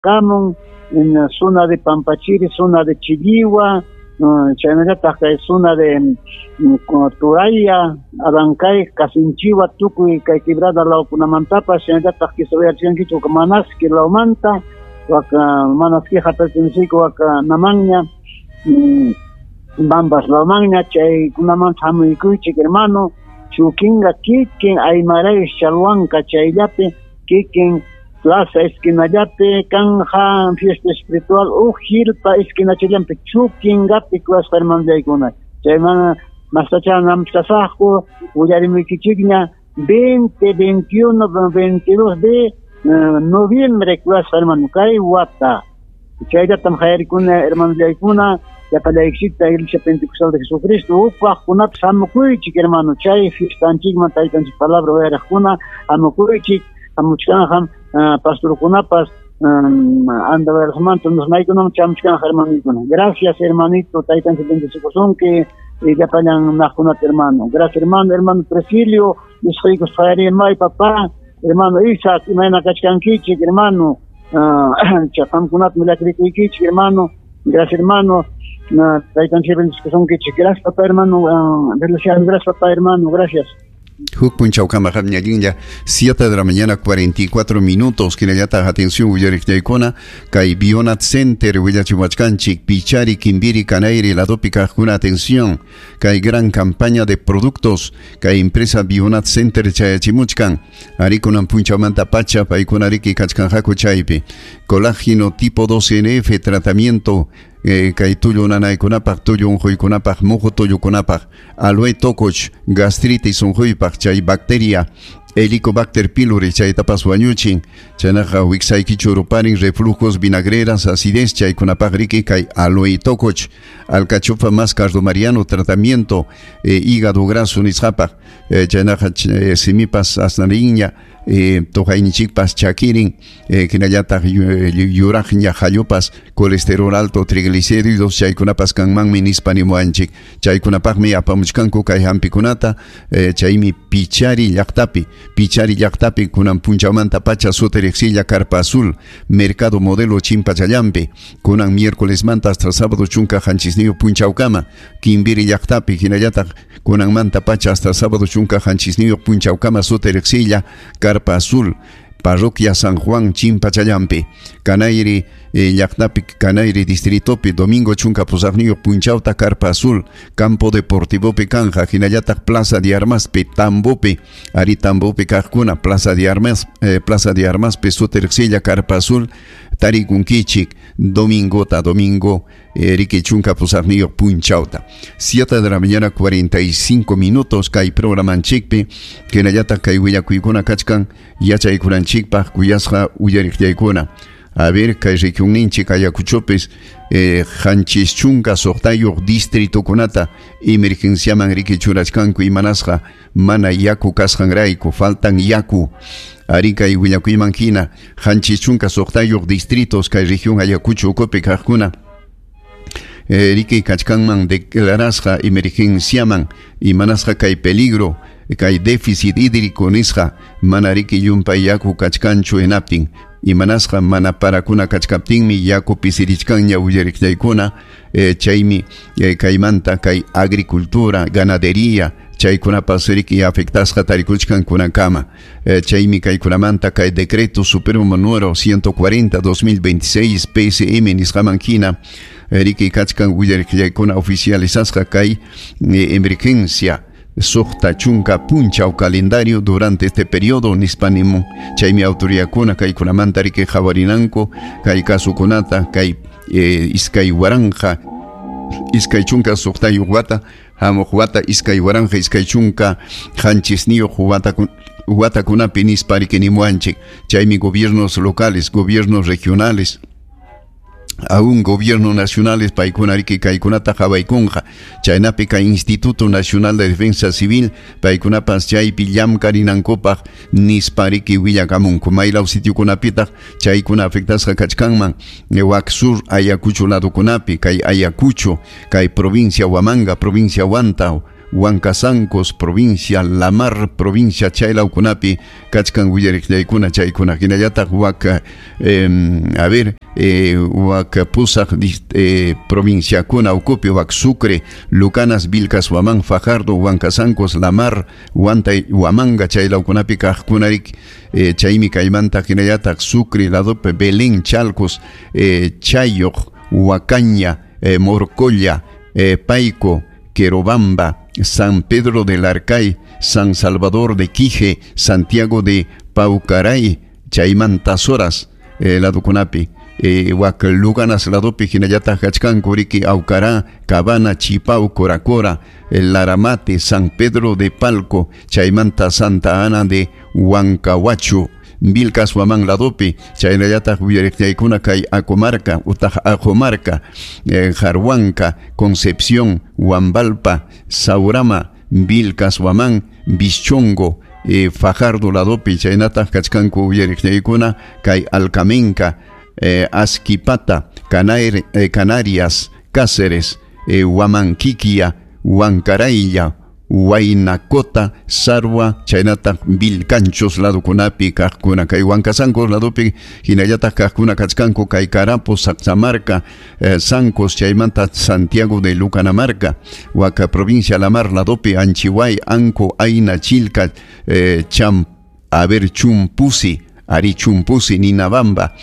Camun, en la zona de Pampachiri, zona de Chiliwa, chaynallataq kay zona de Turaya, Abancay, Casinchiwa, Tukuy, kay Quebrada Laukunamantapas, chaynallataq Kisabayarchankichu Manaski Laumanta, waka Manaskiqa pertenecico waka Namaña, Bambas Laumanya, chay kunamanta hamuykuychik hermano, Chukinga kikin Aymaray Chalhuanca chayllapi, kikin Plaza Esquinallapi, Kanja, fiesta espiritual, Ujilpa Esquinachallampi, Chukingapi, Kuas Hermandaykuna. Chaymana, Mastacha Namchasajo, Uyarimikichigna, 20, 21, 22 de noviembre, Kuas Hermano, Kai Wata. Chayllatam Jairikuna, Hermandaykuna, Yapalaixita, Iglesia Pentecostal de Jesucristo, Upajunap, Samukuychik, hermano, Chay, fiesta antigua, Taitanchik, palabra, Verajuna, Amukuychik, Amuchkanham, Pastor Kunapas, anda ver los mantos, nos naikunam chamchkan hermanito. Gracias, hermanito, Taitan se bendición que ya pagan najunat hermano. Gracias, hermano Presilio, mis hijos Faeri, Mai, papá, hermano Isaac, Imena Kachkankichi, hermano, Chapam Kunat Milakrikichi, hermano. Gracias, hermano. Taitan se bendición que gracias, papá, hermano. Gracias, papá, hermano. Gracias. Hukpunchaukamaj ñallinlla 7 de la mañana 44 minutos kinallata atención Uyariktaykuna kay Bionat Center Willachihuachkanchik Pichari Kimbiri Kanairi la tópica una atención kay gran campaña de productos kay empresa Bionat Center chayachimuchkan arikunan punchamanta pacha paikunariki kachkanjaku chaypi colágeno tipo 12NF tratamiento kay tuyo nanaykunapaq tuyo unquykunapaq muju tuyukunapaq aloe tokoch gastritis unquypaq chay bacteria Helicobacter pylori chaytapas wañuchin chaynaqa wiksaykichu ruparin reflujos vinagreras acidez chaykunapaq riki kay aloe tokoch alcachofa más cardomariano tratamiento hígado graso nisqapaq chaynaqa simipas asnariña toqaynichikpas chakirin kinallataq yuraqña hallupas colesterol alto triglicéridos chaykunapas kanmanmi nispanimuanchik chaykunapaqmi apamuchkanku kay hampikunata chaymi pichari llaqtapi kunan punchamanta pacha soterexilla carpa azul mercado modelo Chimpachallampi kunan miércoles manta hasta sábado chunka hanchisniyo punchaukama Kimbiri llaqtapi kinallataq kunan manta pacha hasta sábado chunka hanchisniyo punchaukama soterexilla carpa azul Parroquia San Juan Chimpachallampi Kanairi llaqtapi Kanairi distritopi domingo chunka pusaqniyo punchauta carpa azul campo deportivopi kanja hinallataq plaza de armaspi tambopi ari tambopi kajkuna plaza de armaspi soterexilla carpa azul tarikunkichik domingo riki chunka pusaqniyo punchauta 7 de la mañana 45 minutos kay programanchikpi hinallataq kay willakuykuna kachkan yachaykunanchikpaq kuyasqa uyariqtaykuna a ver kay rikyunninchik Ayacuchopes hanchis chunka soqtayuq distrito kunata emergenciaman riki churachkanku imanasqa mana yaku kasqanrayku faltan yaku ari kay willakuyman hina hanchis chunka soqtayuq distritos kay región Ayacucho ukopi kaqkuna riki kachkanman declarasqa emergenciaman imanasqa kay peligro kay déficit hídrico nisqa mana riki yumpay yaku kachkanchu enaptin imanasqa mana parakuna kachkaptinmi yaku pisirichkanña uyariqtaykuna chaymi kaymanta kay agricultura ganadería chaykunapas riki afectasqa tarikuchkan kunankama chaymi kaykunamanta kay decreto supremo número 140/2026 PSM nisqamankina riki kachkan uyariqtaykuna oficializasqa kay emergencia Sokta chunka punchau calendario durante este periodo nispanimu chaymi autoridadkuna kay kunamanta riki jawarinanku kay kasukunata kay iskay waranja iskay chunka soqtayuq wata hamuq wata iskay waranja iskay chunka hanchisniyuq watakunapi nispa rikinimuanchik chaymi gobiernos locales gobiernos regionales aún gobierno nacionales paikunariki kaikunata jawaikunja chaynapi kay Instituto Nacional de Defensa Civil paikunapas chaypi llamkarinankupak nispariki willakamunku maylaw sitiokunapitaq chaykuna afectasqa kachkanman Waksur Ayacucho ladokunapi kay Ayacucho kay provincia Huamanga provincia Huanta Huancasancos provincia, Lamar provincia, Chaylaukunapi, Kachkan Willariknaikuna, Chaykuna, Kinayata, Huaca, Huaca Pusak, provincia Kuna, Ucupi, Huac Sucre, Lucanas, Vilcas, Huamán, Fajardo, Huancasancos, Lamar, Huamanga, Chaylaukunapi, Kajkunarik, Chaimi Caimanta, Kinayata, Sucre, Ladope, Belén, Chalcos, Chayoc, Huacaña, Morcolla, Paico, Querobamba, San Pedro del Arcay, San Salvador de Quije, Santiago de Paucaray, Chaimantazoras, Laducunapi, Huacaluganas, Ladopi, Jinayata, Hachcan, Coriqui, Aucará, Cabana, Chipau, Coracora, Laramate, San Pedro de Palco, Chaimanta, Santa Ana de Huancahuacho, Vilcas Huamán Ladopi, Chaynayata Huyerectaicuna Kai Acomarca, Utaj Ajomarca, Jarhuanca, Concepción, Huambalpa, Saurama, Vilcas Huamán, Bichongo, Fajardo Ladopi, Chaynata Cachcanco Huyerectaicuna Kai Alcamenca, Asquipata, Canarias, Cáceres, Huamanquiquia, Huancaraya, Huaynacota, Sarwa, Chaynata, Vilcanchos, Laducunapi, Cajcuna, Kai Huancasancos, Ladopi, Jinayata, Cajcuna, Cachcanco, Kai Carapo, Saxamarca, Sancos, Chaymanta, Santiago de Lucanamarca, Huaca, Provincia Lamar, Ladopi, Anchihuay, Anco, Aina, Chilca, Chumpusi, Ari Chumpusi, Ninabamba,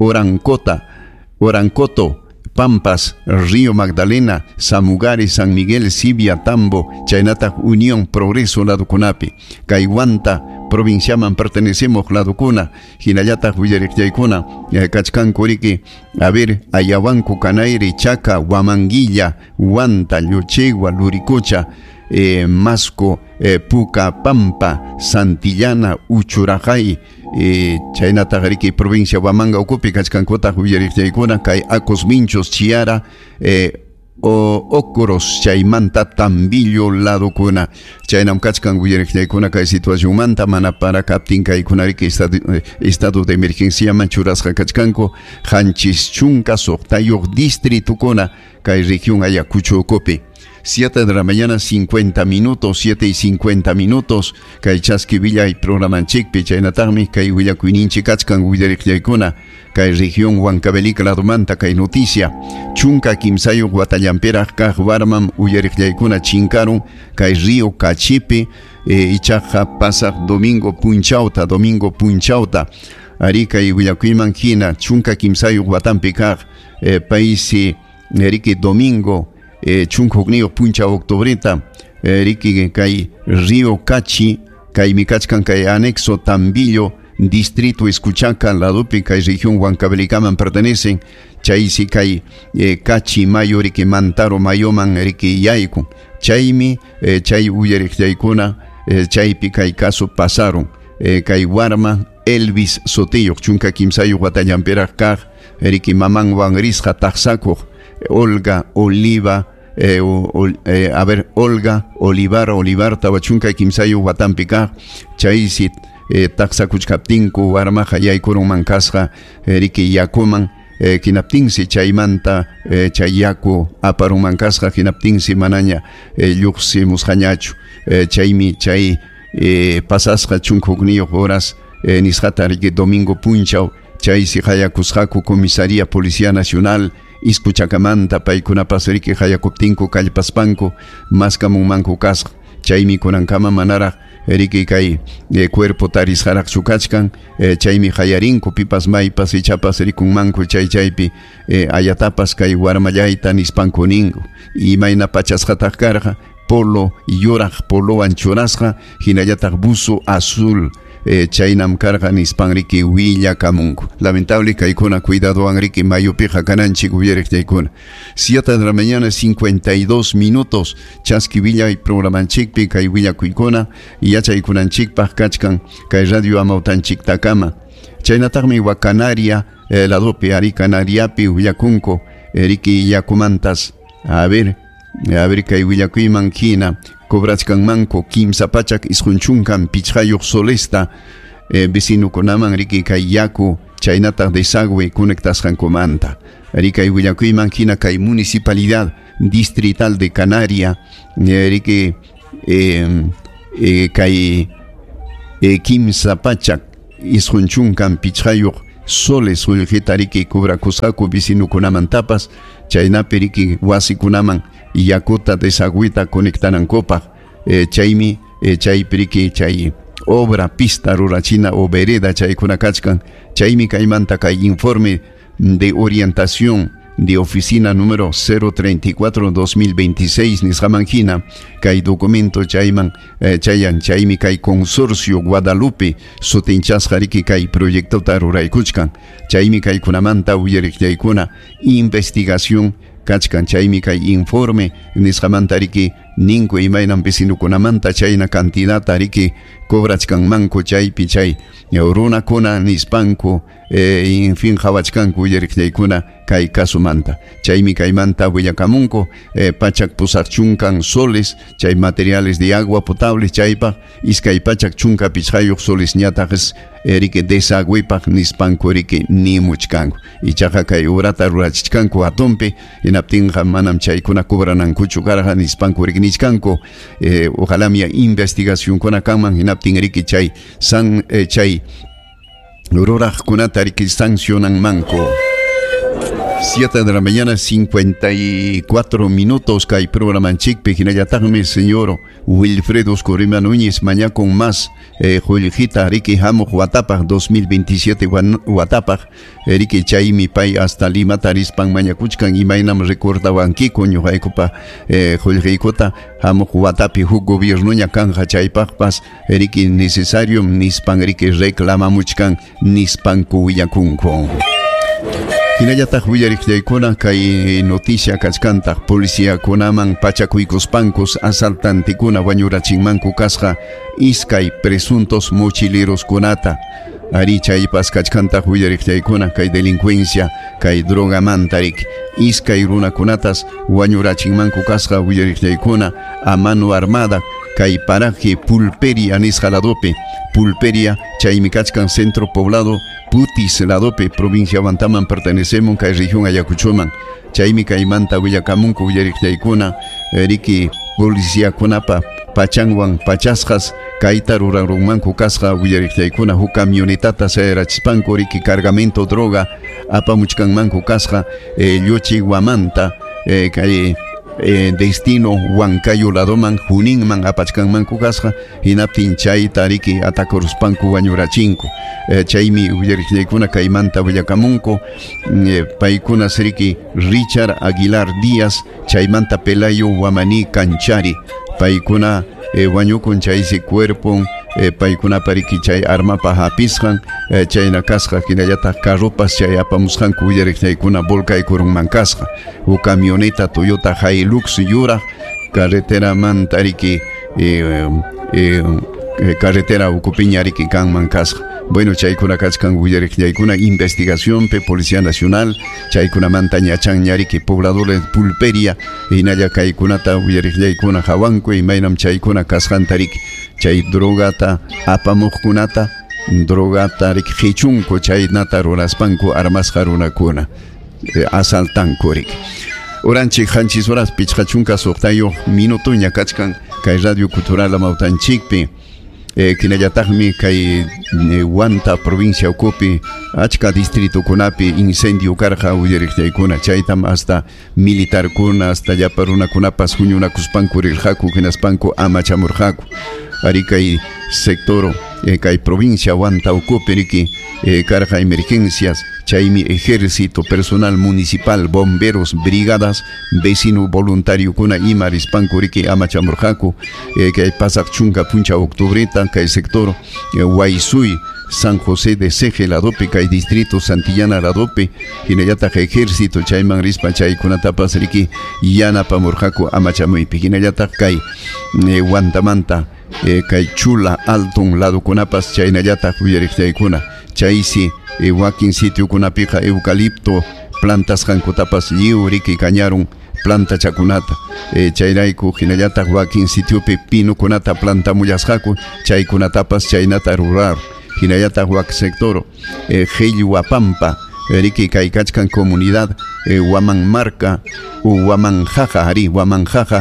Orancoto, Pampas, Río Magdalena, Samugari, San Miguel, Sibia, Tambo, Chaynata, Unión, Progreso, Laducunapi, Caihuanta, provinciaman pertenecemos, Laducuna, Jinayata, Huyerectaicuna, Cachcan, Coriqui, Ayahuanco, Canaire, Chaca, Huamanguilla, Huanta, Lluchegua, Luricocha, Masco, Puca, Pampa, Santillana, Uchurajay, Chaynata Gariki, provincia Huamanga, Ocupi, Cachcancota, Huyerectaicuna, Kai Acos Minchos, Chiara, Ocoros, Chaymanta, Tambillo, Laducuna, Chaynam Cachcan, Huyerectaicuna, Kai situación manta, Manapara, Captin, Kai Kunariki, estado de emergencia, Manchurasca, Cachcanco, Hanchis, Chunca, Soctayo, Distrito Cona, Kai región Ayacucho, Ocupi. 7 de la mañana, 50 minutos, 7 y 50 minutos, Kai Chasqui Villa y Programa Chikpi, Chaynatami, Kai Villa Cuininchi, Cachcan, Huyerectaicuna, Kai región Huancavelica, Ladomanta, Kai Noticia, Chunca, Kimsayo, Guatallampera, Cajbarman, Huyerectaicuna, Chincaron, Kai Río, Cachipe, Ichaja, Pasa, Domingo Punchauta, Arica y Huillacuiman, Quina, Chunca, Kimsayo, Guatampicaj, Paisi, Erique, Domingo, Chuncognio, Puncha, Octobreta, Ricky, Kai Río Cachi, Kai Micachcan, Kai Anexo, Tambillo, Distrito Escuchaca, Ladopi, Kai región Huancavelicaman pertenecen, Chaisi, Kai Cachi, Mayo, Ricky Mantaro, Mayoman, Ricky Yaico, Chaimi, Chay Huyerectaicuna, Chaypi, Kai Caso pasaron, Kai Guarma, Elvis Sotello, Chunca Kimsayo, Guatallampera, Kaj, Ricky Mamán, Wangrisja, Taxaco, Olga, Oliva, Olga, Olivar, Tabachunca, Kimsayo, Guatampica, Chaisit, Taxacuchcaptinco, Guarmaja, Yaicoron Mancasja, Ricky Yacoman, Kinaptinsi, Chaimanta, Chayaco, Aparon Mancasja, Kinaptinsi, Manaña, Yuxi, Musjañacho, Chaimi, Chay, Pasasja, Chuncognio, Horas, Nisjata, Ricky Domingo Punchau, Chaisi, Hayacusjaco, Comisaría Policía Nacional, Iscuchacamanta, Paikuna Pasarique, Hayacoptinco, Calpaspanco, Mascamumanco Casca, Chaimi Conancama Manara, Erique Kai, Cuerpo Taris Harak Chukachkan, Chaimi Hayarinco, Pipas Maipas y Chapas Ericun Manco, Chaipi, Ayatapas Kai Guaramayaita, Nispanconingo, y Maina Pachas Hatakarja, Polo, Yoraj, Polo Anchorasja, Hinayatak Buzo Azul. Chaynam carga nispanriki huilla camunco. Lamentable caicona, cuidado Enrique Mayo Pija Cananchi Gubierectaicona. 7 de la mañana, 52 minutos. Chasqui Villa y Programa Chikpi, Kai Villa Cuicona, y Yachaykunan Chikpa Kachkan, Kai Radio Amautan Chiktacama. Chaynatagmi Canaria, la dope Ari Canariapi, Huyacunco, Eriki Yacumantas. A ver, Kai Villa Cuimanquina. Cobrachcan Manco, Kim Zapachak, Isjunchuncan, Pichayo Solesta, vecino Conaman, Ricky Kayaku, Chaynata Desagüe, Conectas Jancomanta, Rica y Huillacuiman, Quina Kai Municipalidad Distrital de Canaria, Rique kay kimsa pachak isqunchunkan pichayuq soles ullqita riki kubrakusqaku vecinukunamantapas chaynapi riki wasikunaman yakuta desagüita conectanankupaq chaymi chaypi riki chay obra pista rurachina o vereda chaykuna kachkan chaymi kaymanta kay informe de orientación de oficina número 034-2026 nisqamanhina kay documento chayman chaymi kay consorcio Guadalupe sutinchasqa riki kay proyectota ruraykuchkan chaymi kaykunamanta uyariqllaykuna investigación kachkan chaymi kay informe nisqamanta riki ninku imaynan vecinukunamanta chayna cantidad riki cobrachkanmanku chaypi chay runakuna nispanku en fin hawachkanku uyariqllaykuna kay kasumanta chaymi kaymanta willakamunku pachak pusaqchunkan soles chay materiales de agua potable chaypaq iskay pachak chunka pichayuq soles ñataqis riki desagüipaq nispanku riki nimuchkanku ichaqa kay urata rurachishkanku atumpi hinaptinqa manam chaykuna cobranankuchu karqa nispanku riki nichkanku ojalá mi investigación kuna kanman hinaptin riki chay chay ruraqkunata riki sancionan manko 7 de la mañana, 54 minutos, que hay programa en Chicpe, Ginayatagme, señor Wilfredo Corima Núñez, mañana con más, Jueljita, Ricky Jamo, Huatapag, 2027, Huatapag, Ricky Chaimi Pai, hasta Lima, Tarispan, Mañacuchcan, y Mainam recordaban Kiko, Ñojaikupa, Jueljicota, Jamo, Huatapi, Gobierno, Ñacanja, Chaipagpas, Ricky necesario, Nispan, Ricky reclama Muchcan, Nispan, Cuyacunco. Hinayataq willariqllaykuna kay noticia kachkantaq policía kunaman pachakuykospankos asaltantikuna wañurachinmanku kasqa iskay presuntos mochileros kunata ari chaypas kachkantaq willariqllaykuna kay delincuencia kay drogamantarik iskay runakunatas wañurachinmanku kasqa willariqllaykuna a mano armada kay paraje Pulperia nisqa ladope Pulperia chaymi kachkan centro poblado Putis ladope provincia Bantaman pertenecemos kay región Ayacuchoman chaymi kaymanta willakamunku willariqllaykuna riki policía kunapa pachanwan pachasqas kayta ruranmanku kasqa willariqllaykuna huk camionetata sayrachispanku riki cargamento droga apamuchkanmanku kasqa Llochiguamanta kay destino Huancayo ladoman Juninman apachkanmanku kasqa hinaptin chay tariki atakuruspanku wañurachinku chaymi willariqllaykuna kaymanta willakamunku paykuna siriki Richard Aguilar Díaz chaymanta Pelayo Wamani Canchari paykuna wañukun chaysi cuerpo paykuna pariki chay armapa hapisqan chayna kasqa hinallataq carropas chay apamusqanku willariqllaykuna volkaykurunman kasqa u camioneta Toyota Hilux yuraq carretera man tariki carretera ukupiñariki kanman kasqa bueno chaykuna kachkan willariqllaykuna investigación pe Policía Nacional chaykuna manta ñachan ñariki pobladores Pulperia hinalla kaykunata willariqllaykuna hawanku imaynam chaykuna kasqantariki chay drogata apamuqkunata drogata rik hichunku chaynata ruraspanku armasqa runakuna asaltanku rik oranchik hanchis horas pichqachunka suqtayuq minutuña kachkan kay Radio Cultural Amautanchikpi kinallataqmi kay Huanta provincia ukupi achka distrito kunapi incendio karqa willariqllaykuna chaytam hasta militarkuna hasta llapa runakunapas huñunakuspanku rilqaku hinaspanku amachamurqaku ari kay sector kay provincia Huanta ukupi riki karqa emergencias chaymi ejército personal municipal bomberos brigadas vecino voluntario kuna ima rispanku riki amachamurqaku kay pasaq chunka puncha octubreta kay sector Huaysuy San José de Ceje ladope kay distrito Santillana ladope hinallataq ejército chayman rispa chaykunatapas riki yanapamurqaku amachamuypi hinallataq kay Huantamanta kay Chula Alton ladokunapas chaynallataq willariqllaykuna chaysi wakin sitio kunapiqa eucalipto plantas hankutapas lliw riki kañarun planta chakunata chayrayku hinallataq wakin sitiopi pinukunata planta mullasqaku chaykunatapas chaynata rurar hinallataq wak sector Qhillwapampa riki kay kachkan comunidad Huamanmarca Huamanjaja ari Huamanjaja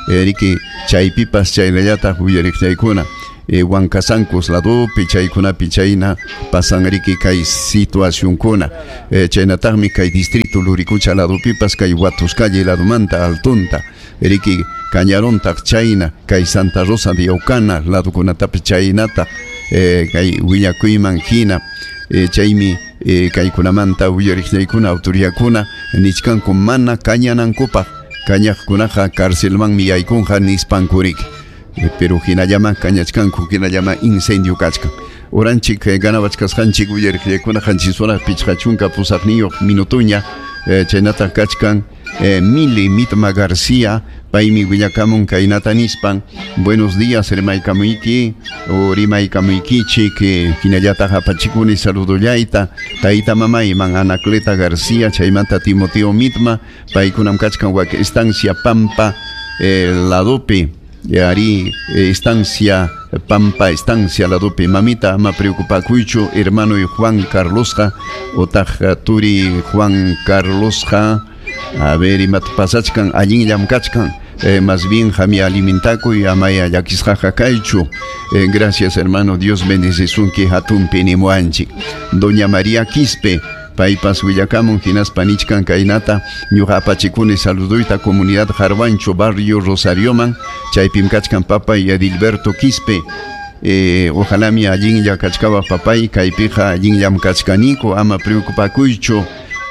riki chaypipas chaylallata uyariqllaykuna Huancasancos ladopi chaykunapi chayna pasan riki kay situacionkuna chaynataqmi kay distrito Luricucha ladopipas kay Huatuscalle ladomanta altunta riki Cañarontaq chayna kay Santa Rosa de Yaucana ladokunatapi chaynata kay willakuyman hina chaymi kaykunamanta uyariqllaykuna autoridadkuna nichkanku mana kañanankupaq kañaqkunaqa carcelmanmi yaykunqa nispankurik pero hinallama kañachkanku hinallama incendio kachkan oranchik ganawachkasqanchik uyariqllaykuna qanchisura pichqachunka pusaqniyuq minutuña chaynata kachkan Mili Mitma García paymi willakamun kaynata nispan buenos días rimaykamuyki o rimaykamuykichik hinallata hapachikuni saludollayta tayta mamayman Anacleta García chaymanta Timoteo Mitma paykunam kachkan wak estancia Pampa ladopi ari estancia Pampa estancia ladopi mamita ama preocupakuychu hermano Juan Carlosja otaj turi Juan Carlosja a ver y matpasachkan allinllam kachkan más bien jami alimentaku y amaya yakisjaja kaichu gracias hermano Dios bendice sunki hatun pinimuanchik doña María Quispe paypas willakamun hinaspanichkan kainata ñuqa apachikuni saluduyta comunidad Jarbancho barrio Rosarioman chaypim kachkan papay Edilberto Quispe ojalá mi allinlla kachkawa papay kaypiqa allinllam kachkaniko ama preocupakuychu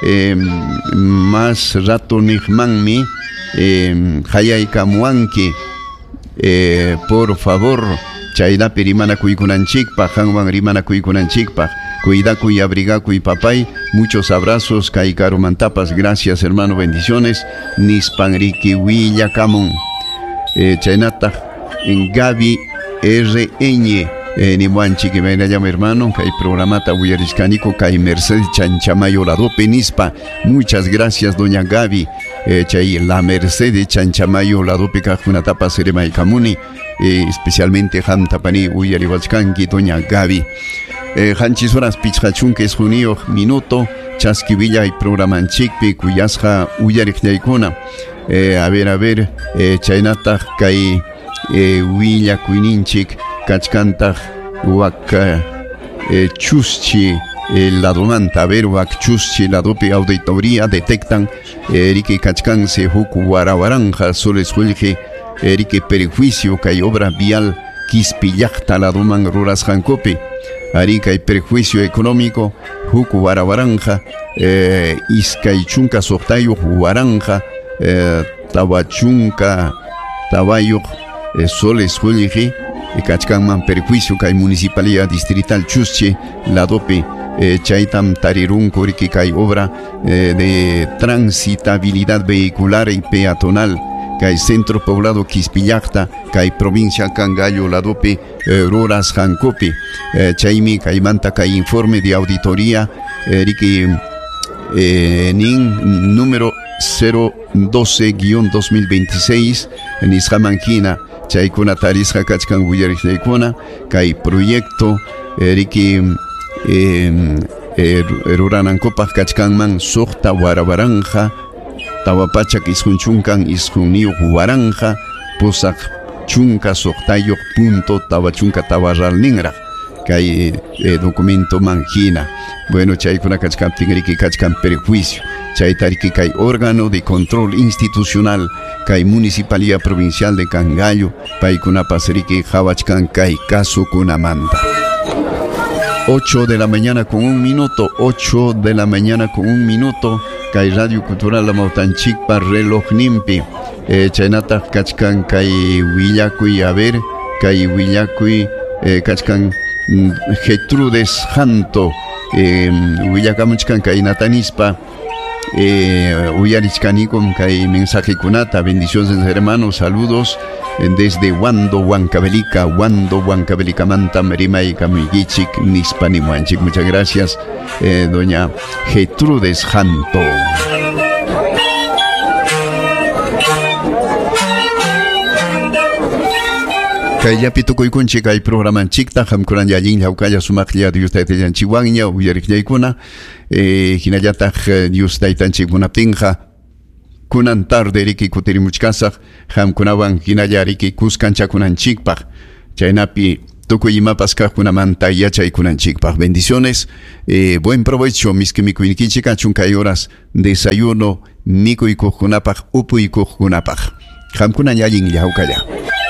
más rato nijmanmi hayaykamuanki por favor chaylapi rimanakuykunanchikpaq hanwan rimanakuykunanchikpaq cuidakuy abrigakuy papay muchos abrazos kaykarumantapas gracias hermano bendiciones nispanriki willakamun chaynataq Gaby RN ni muanchi que me llama hermano que hay programata Huyariscanico que hay Mercedes Chanchamayo Ladope Nispa muchas gracias doña Gaby chay la Mercedes Chanchamayo Ladope Cajunatapa Seremay Camuni especialmente Han Tapani Huyariwachkanki doña Gaby Hanchis horas Pichachun que es junio minuto Chasquivilla y programan Chikpi Cuyasja Huyariknaikona a ver chaynata kay Huilla Kuininchik Kachkantaq wak chuschi ladomanta a ver wak chuschi ladopi auditoría detectan riki kachkanse huk warawaranja soles huelje riki perjuicio kay obra vial kispillaqta ladoman rurasqankupi ari kay perjuicio económico huk warawaranja iskay chunka soqtayuq waranja tawachunka tawayuq soles huelje kachkanman perjuicio kay municipalidad distrital Chuschi ladope chaytam tarirunku riki kay obra de transitabilidad vehicular y peatonal kay centro poblado Quispillaqta kay provincia Cangallo ladope ruras Jancopi chaymi kaymanta kay informe de auditoría riki nin número 012-2026 nisqamankina chaykuna tarisqa kachkan willariqllaykuna kay proyecto riki ruranankupaq kachkanman suqta warawaranja tawapachak isqunchunkan isqunniyuq waranja pusaq chunka suqtayuq punto tawachunka tawarralninraq kay documento manhina bueno chaykuna kachkanptin riki kachkan perjuicio chayta riki kay órgano de control institucional kay municipalidad provincial de Cangallo paykunapas riki hawachkan kay kasukunamanta 8 de la mañana con 1 minuto 8 de la mañana con 1 minuto kay Radio Cultural La Mautanchikpa reloj nimpi chaynataq kachkan kay willakuy a ver kay willakuy kachkan Gertrudes Janto willakamuchkan kay natanispa uyarichkanikum kay mensaje kunata bendiciones hermanos saludos desde Wando Huancavelica Manta Merimay Kamuigichik Nispanimuanchik muchas gracias doña Gertrudes Janto. Kayllapi tukuykunchik kay programanchikta hamkuran yallin llawkalla sumaqlla Dios taytallanchikwanña uyariqllaykuna hinallataq Dios taytanchik munaptinqa kunan tarde riki kutirimuchkasaq hamkunawan hinalla riki kuskanchakunanchikpaq chaynapi tukuy imapas kaqkunamanta yachaykunanchikpaq. Bendiciones, buen provecho miski mikuynikichik kay horas desayuno mikuykuqkunapaq upuykuqkunapaq hamkunan yallin llawkalla.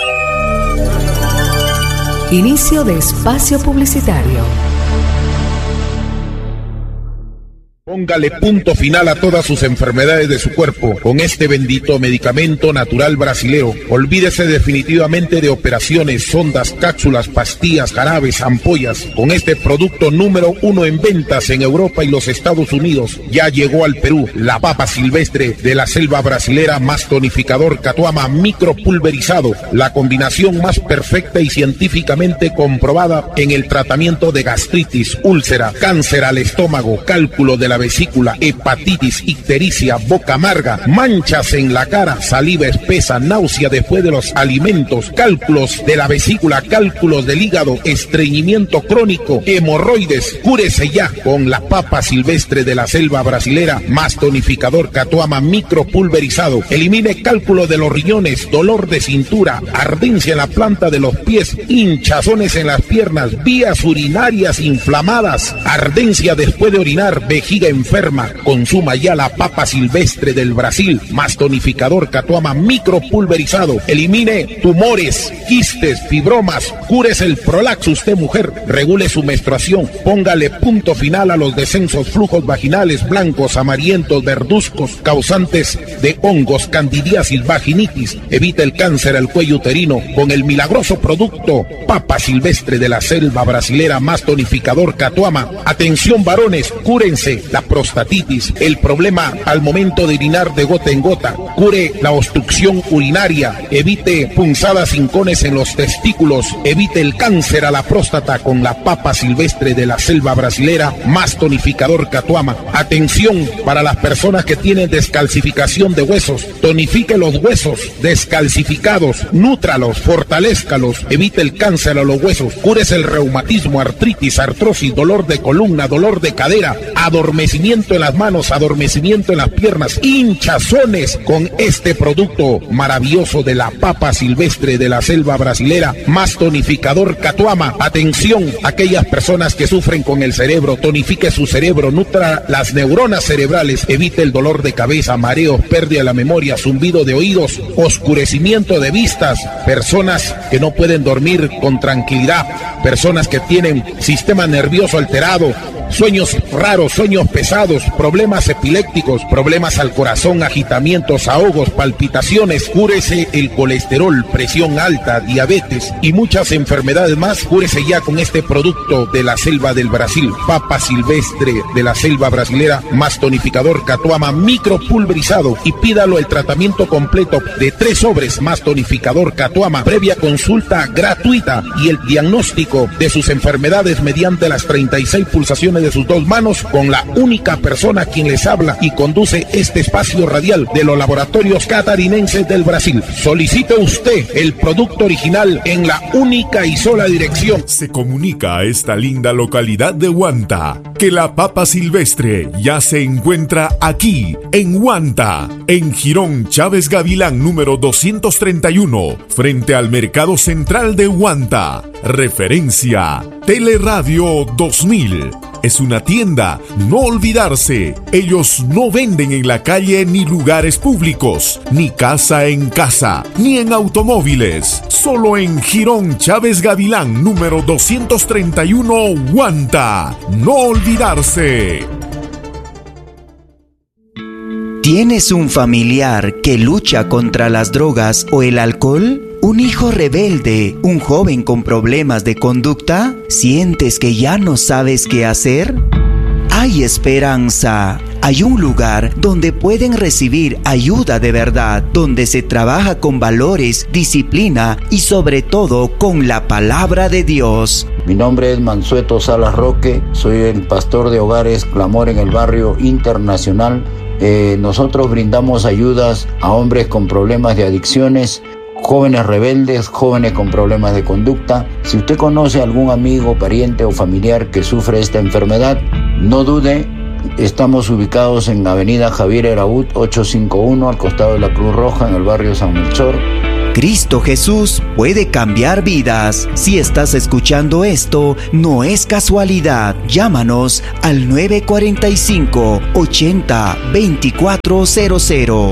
Inicio de espacio publicitario. Póngale punto final a todas sus enfermedades de su cuerpo con este bendito medicamento natural brasilero. Olvídese definitivamente de operaciones, sondas, cápsulas, pastillas, jarabes, ampollas. Con este producto número 1 en ventas en Europa y los Estados Unidos, ya llegó al Perú la papa silvestre de la selva brasilera más tonificador Catuama micropulverizado. La combinación más perfecta y científicamente comprobada en el tratamiento de gastritis, úlcera, cáncer al estómago, cálculo de la vesícula, hepatitis, ictericia, boca amarga, manchas en la cara, saliva espesa, náusea después de los alimentos, cálculos de la vesícula, cálculos del hígado, estreñimiento crónico, hemorroides. Cúrese ya con la papa silvestre de la selva brasilera más tonificador Catuama micropulverizado. Elimine cálculo de los riñones, dolor de cintura, ardencia en la planta de los pies, hinchazones en las piernas, vías urinarias inflamadas, ardencia después de orinar, vejiga enferma. Consuma ya la papa silvestre del Brasil más tonificador Catuama micropulverizado. Elimine tumores, quistes, fibromas. Cúrese el prolax usted mujer. Regule su menstruación. Póngale punto final a los descensos, flujos vaginales blancos, amarillentos, verduzcos, causantes de hongos, candidiasis, vaginitis. Evita el cáncer al cuello uterino con el milagroso producto papa silvestre de la selva brasilera más tonificador Catuama. Atención varones, cúrense la prostatitis, el problema al momento de orinar de gota en gota. Cure la obstrucción urinaria, evite punzadas, hincones en los testículos, evite el cáncer a la próstata con la papa silvestre de la selva brasilera más tonificador Catuama. Atención para las personas que tienen descalcificación de huesos, tonifique los huesos descalcificados, nútralos, fortalézcalos, evite el cáncer a los huesos, cúrese el reumatismo, artritis, artrosis, dolor de columna, dolor de cadera, adormecimiento en las manos, adormecimiento en las piernas, hinchazones con este producto maravilloso de la papa silvestre de la selva brasilera más tonificador Catuama. Atención, aquellas personas que sufren con el cerebro, tonifique su cerebro, nutra las neuronas cerebrales, evite el dolor de cabeza, mareos, pérdida de la memoria, zumbido de oídos, oscurecimiento de vistas, personas que no pueden dormir con tranquilidad, personas que tienen sistema nervioso alterado, sueños raros, sueños pesados, problemas epilépticos, problemas al corazón, agitamientos, ahogos, palpitaciones. Cúrese el colesterol, presión alta, diabetes y muchas enfermedades más. Cúrese ya con este producto de la selva del Brasil, papa silvestre de la selva brasilera más tonificador Catuama micropulverizado, y pídalo el tratamiento completo de 3 sobres más tonificador Catuama, previa consulta gratuita y el diagnóstico de sus enfermedades mediante las 36 pulsaciones de sus 2 manos con la única persona quien les habla y conduce este espacio radial de los laboratorios catarinenses del Brasil. Solicite usted el producto original en la única y sola dirección. Se comunica a esta linda localidad de Huanta que la papa silvestre ya se encuentra aquí en Huanta, en Girón Chávez Gavilán número 231, frente al Mercado Central de Huanta. Referencia Teleradio 2000. Es una tienda, no olvidarse. Ellos no venden en la calle ni lugares públicos, ni casa en casa, ni en automóviles. Solo en Girón Chávez Gavilán, número 231, Huanta. No olvidarse. ¿Tienes un familiar que lucha contra las drogas o el alcohol? ¿Un hijo rebelde? ¿Un joven con problemas de conducta? ¿Sientes que ya no sabes qué hacer? Hay esperanza. Hay un lugar donde pueden recibir ayuda de verdad, donde se trabaja con valores, disciplina y sobre todo con la palabra de Dios. Mi nombre es Mansueto Salas Roque, soy el pastor de Hogares Clamor en el barrio Internacional. Nosotros brindamos ayudas a hombres con problemas de adicciones, jóvenes rebeldes, jóvenes con problemas de conducta. Si usted conoce a algún amigo, pariente o familiar que sufre esta enfermedad, no dude, Estamos ubicados en Avenida Javier Eraúd 851, al costado de la Cruz Roja, en el barrio San Melchor. Cristo Jesús puede cambiar vidas. Si estás escuchando esto, no es casualidad. Llámanos al 945-80-2400.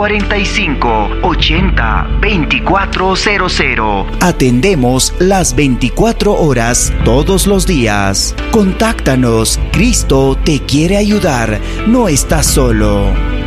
945-80-2400. Atendemos las 24 horas todos los días. Contáctanos. Cristo te quiere ayudar. No estás solo.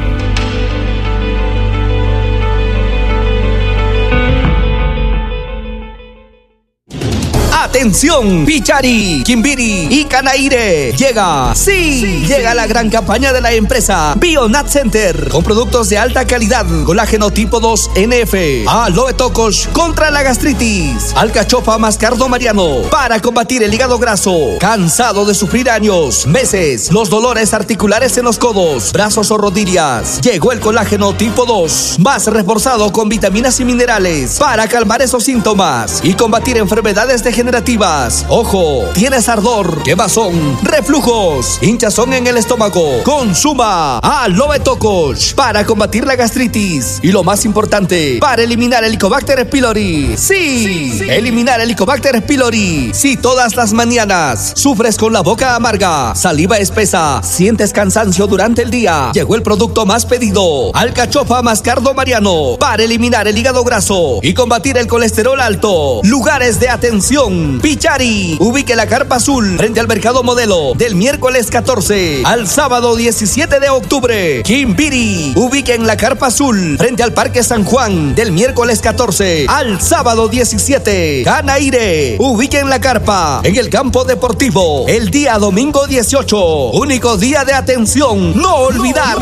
¡Atención! Pichari, Quimbiri y Canaire. Llega la gran campaña de la empresa Bionat Center con productos de alta calidad, colágeno tipo 2 NF, aloe tocos contra la gastritis, alcachofa mascardo mariano para combatir el hígado graso. Cansado de sufrir años, meses, los dolores articulares en los codos, brazos o rodillas. Llegó el colágeno tipo 2, más reforzado con vitaminas y minerales para calmar esos síntomas y combatir enfermedades degenerativas. Ojo, tienes ardor, quemazón, reflujos, hinchazón en el estómago. Consuma aloe tocos para combatir la gastritis y lo más importante, para eliminar el Helicobacter pylori. Eliminar el Helicobacter pylori. Si todas las mañanas sufres con la boca amarga, saliva espesa, sientes cansancio durante el día, llegó el producto más pedido, alcachofa mascardo mariano, para eliminar el hígado graso y combatir el colesterol alto. Lugares de atención: Pichari, ubique la carpa azul frente al Mercado Modelo del miércoles 14 al sábado 17 de octubre. Quimbiri, ubique en la carpa azul frente al Parque San Juan del miércoles 14 al sábado 17. Canaire, ubique en la carpa en el campo deportivo el día domingo 18. Único día de atención, no olvidar.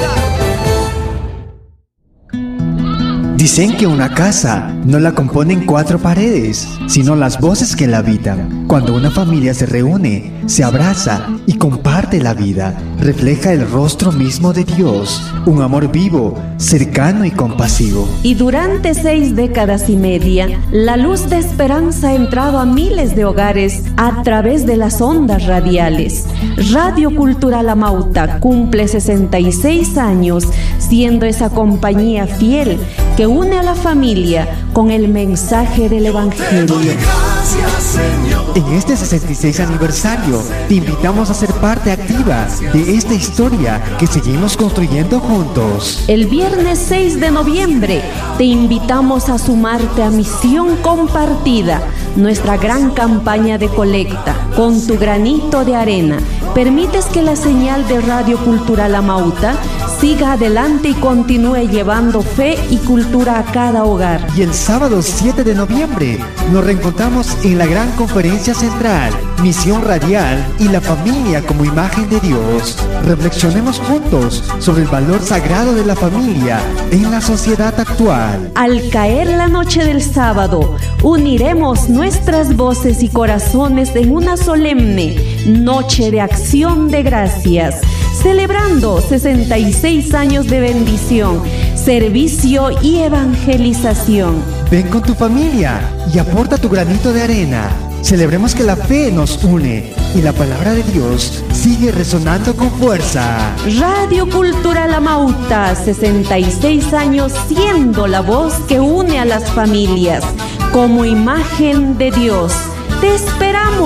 Dicen que una casa no la componen 4 paredes, sino las voces que la habitan. Cuando una familia se reúne, se abraza y comparte la vida, refleja el rostro mismo de Dios, un amor vivo, cercano y compasivo. Y durante 6 décadas y media, la luz de esperanza ha entrado a miles de hogares a través de las ondas radiales. Radio Cultural Amauta cumple 66 años, siendo esa compañía fiel que une a la familia con el mensaje del Evangelio. En este 66 aniversario, te invitamos a ser parte activa de esta historia que seguimos construyendo juntos. El viernes 6 de noviembre, te invitamos a sumarte a Misión Compartida, nuestra gran campaña de colecta. Con tu granito de arena, permites que la señal de Radio Cultural Amauta siga adelante y continúe llevando fe y cultura a cada hogar. Y el sábado 7 de noviembre nos reencontramos en la gran conferencia central, Misión Radial y la familia como imagen de Dios. Reflexionemos juntos sobre el valor sagrado de la familia en la sociedad actual. Al caer la noche del sábado, uniremos nuestras voces y corazones en una solemne noche de acción de gracias, celebrando 66 años de bendición, servicio y evangelización. Ven con tu familia y aporta tu granito de arena. Celebremos que la fe nos une y la palabra de Dios sigue resonando con fuerza. Radio Cultural Amauta, 66 años siendo la voz que une a las familias como imagen de Dios. Te esperamos.